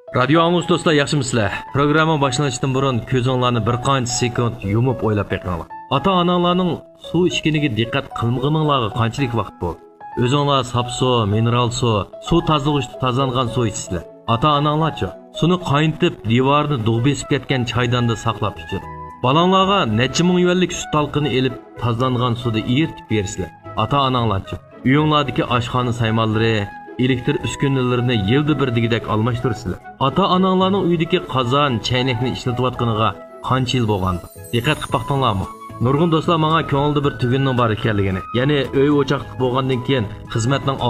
Radio Angus do'stlar, yaxshimisizlar? Programma boshlanishdan burun ko'zinglarni bir qancha sekund yumib o'ylab beqinglar. Ota-onalarning suv ichkiniga diqqat qilmaganinglarga qanchalik vaqt bo'ldi? O'zinglar sap suv, mineral suv tozalag'ich tozalgan suv ichsizlar. Ota-onalarchi suvni qaynatib, devorni dug' besib ketgan choydonda saqlab ichadi. Balonlarga necha ming yuanlik sut talqini elib tozalangan suvda eritib bersizlar. Ota-onalarchi uyinglardagi oshxona saymallari elektr uskunalarni yilda bir degidek almashtirsizlar. Ota-onalarning uyidagi qozon, chaynakni ishlatayotganiga qancha yil bo'lgandi? Diqqat qilib baqdinglarmi? Nurg'un do'stlar, menga ko'ngilda bir tugunning bor ekanligini, ya'ni uy o'choqlik bo'lgandan keyin xizmatning